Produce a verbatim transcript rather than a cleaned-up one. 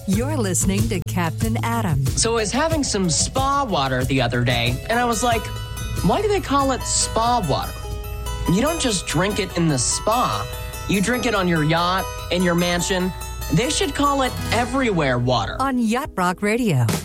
You're listening to Captain Adam. So I was having some spa water the other day, and I was like, why do they call it spa water? You don't just drink it in the spa. You drink it on your yacht, in your mansion. They should call it everywhere water. On Yacht Rock Radio.